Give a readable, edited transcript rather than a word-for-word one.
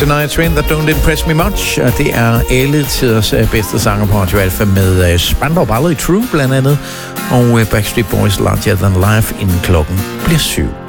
Shania Twain, That Don't Impress Me Much. Og det er alle tiders bedste sanger på Radio Alpha med Spandau Ballet True blandt andet. Og Backstreet Boys Larger Than Life, inden klokken bliver 7.